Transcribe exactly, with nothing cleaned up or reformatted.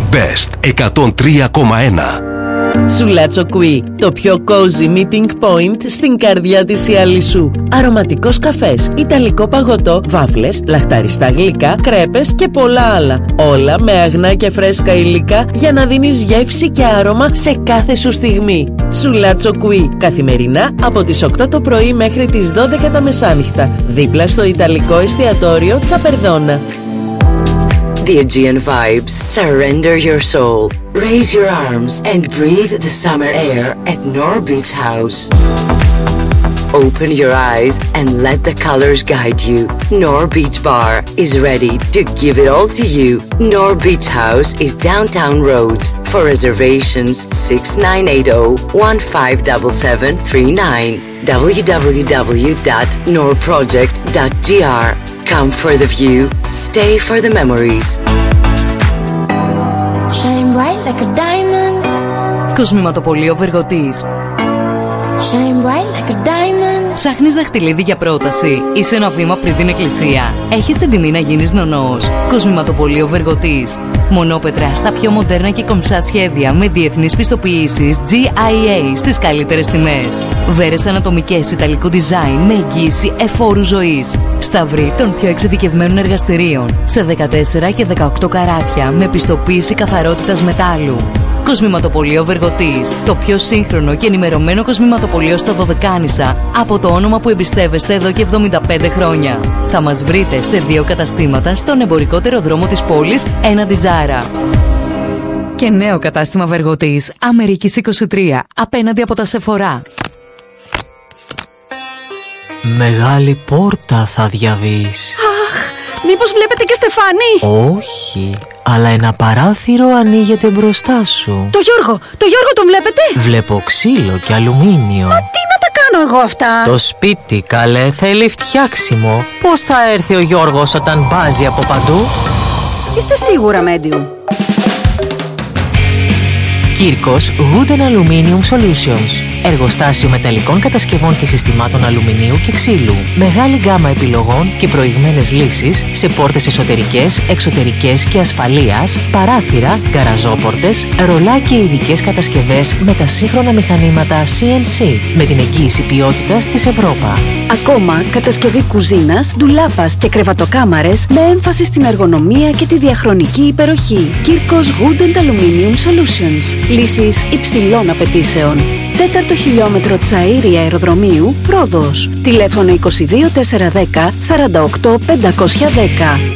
Best εκατόν τρία κόμμα ένα. Σουλάτσο Κουί, το πιο cozy meeting point στην καρδιά της Ιαλισσού. Αρωματικός καφές, ιταλικό παγωτό, βάφλες, λαχταριστά γλυκά, κρέπες και πολλά άλλα. Όλα με αγνά και φρέσκα υλικά για να δίνεις γεύση και άρωμα σε κάθε σου στιγμή. Σουλάτσο Κουί, καθημερινά από τις οκτώ το πρωί μέχρι τις δώδεκα τα μεσάνυχτα, δίπλα στο ιταλικό εστιατόριο Τσαπερδόνα. The Aegean vibes. Surrender your soul. Raise your arms and breathe the summer air at Nor Beach House. Open your eyes and let the colors guide you. Nor Beach Bar is ready to give it all to you. Nor Beach House is Downtown Road. For reservations, six nine eight zero, one five seven seven three nine. w w w dot nor project dot g r. Come for the view, stay for the memories. Shine bright like a diamond. Κοσμηματοπωλείο Βεργοτής. Shine bright like a diamond. Ψάχνεις δαχτυλίδι για πρόταση? Είσαι ένα βήμα πριν την εκκλησία. Έχεις την τιμή να γίνεις νονός. Κοσμηματοπωλείο Βεργοτής. Μονόπετρα στα πιο μοντέρνα και κομψά σχέδια με διεθνείς πιστοποιήσεις τζι άι έι στις καλύτερες τιμές. Βέρες ανατομικές ιταλικού design με εγγύηση εφόρου ζωής. Σταυρί των πιο εξειδικευμένων εργαστηρίων σε δεκατέσσερα και δεκαοκτώ καράτια με πιστοποίηση καθαρότητας μετάλλου. Κοσμηματοπωλείο Βεργοτής. Το πιο σύγχρονο και ενημερωμένο κοσμηματοπωλείο στα Δωδεκάνησα από το όνομα που εμπιστεύεστε εδώ και εβδομήντα πέντε χρόνια. Θα μας βρείτε σε δύο καταστήματα στον εμπορικότερο δρόμο της πόλης έναντι Ζάρα. Και νέο κατάστημα Βεργοτής Αμερικής είκοσι τρία απέναντι από τα Σεφορά. Μεγάλη πόρτα θα διαβείς. Αχ, μήπως βλέπετε και Στεφάνη? Όχι, αλλά ένα παράθυρο ανοίγεται μπροστά σου. Το Γιώργο, το Γιώργο τον βλέπετε? Βλέπω ξύλο και αλουμίνιο. Μα τι να τα κάνω εγώ αυτά? Το σπίτι, καλέ, θέλει φτιάξιμο. Πώς θα έρθει ο Γιώργος όταν μπάζει από παντού? Είστε σίγουρα medium? Κύρκος Wooden Aluminium Solutions. Εργοστάσιο μεταλλικών κατασκευών και συστημάτων αλουμινίου και ξύλου. Μεγάλη γκάμα επιλογών και προηγμένες λύσεις σε πόρτες εσωτερικές, εξωτερικές και ασφαλείας, παράθυρα, γκαραζόπορτες, ρολά και ειδικές κατασκευές με τα σύγχρονα μηχανήματα σι εν σι με την εγγύηση ποιότητας της Ευρώπα. Ακόμα κατασκευή κουζίνας, ντουλάπας και κρεβατοκάμαρες με έμφαση στην εργονομία και τη διαχρονική υπεροχή. Κύρκος Wooden Aluminium Solutions. Λύσεις υψηλών απαιτήσεων. Τέταρτο χιλιόμετρο Τσαΐρη Αεροδρομίου, Ρόδος. Τηλέφωνο είκοσι δύο τετρακόσια δέκα σαράντα οκτώ πεντακόσια δέκα.